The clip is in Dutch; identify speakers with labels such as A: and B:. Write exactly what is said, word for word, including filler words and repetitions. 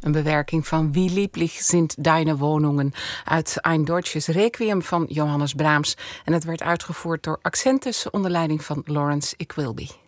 A: Een bewerking van Wie lieblich sind deine Wohnungen uit Ein Deutsches Requiem van Johannes Brahms. En het werd uitgevoerd door Accentes onder leiding van Lawrence Iquilby.